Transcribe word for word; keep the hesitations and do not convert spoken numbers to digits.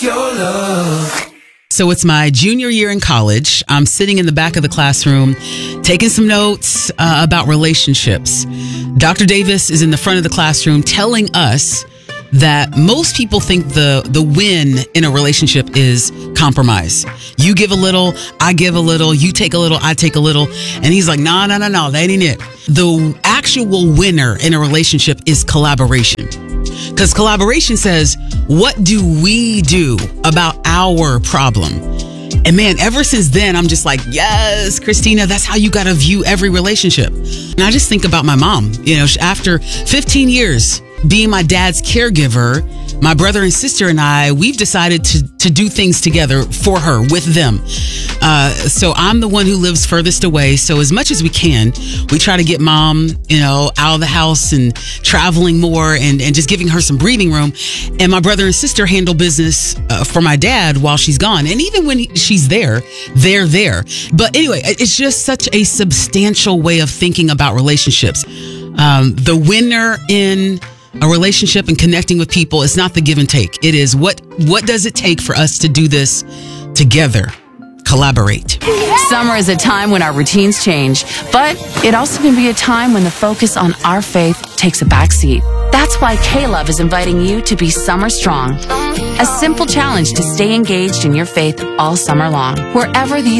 your love. So it's my junior year in college. I'm sitting in the back of the classroom, taking some notes uh, about relationships. Doctor Davis is in the front of the classroom telling us that most people think the, the win in a relationship is compromise. You give a little, I give a little, you take a little, I take a little. And he's like, no, no, no, no, that ain't it. The actual winner in a relationship is collaboration. Because collaboration says, what do we do about our problem? And man, ever since then, I'm just like, yes, Christina, that's how you got to view every relationship. And I just think about my mom. You know, after fifteen years being my dad's caregiver, my brother and sister and I, we've decided to, to do things together for her, with them. Uh, so I'm the one who lives furthest away. So as much as we can, we try to get mom, you know, out of the house and traveling more and, and just giving her some breathing room. And my brother and sister handle business uh, for my dad while she's gone. And even when he, she's there, they're there. But anyway, it's just such a substantial way of thinking about relationships. Um, the winner in a relationship and connecting with people is not the give and take. It is what what does it take for us to do this together? Collaborate. Summer is a time when our routines change, but it also can be a time when the focus on our faith takes a backseat. That's why K-Love is inviting you to be Summer Strong. A simple challenge to stay engaged in your faith all summer long, wherever these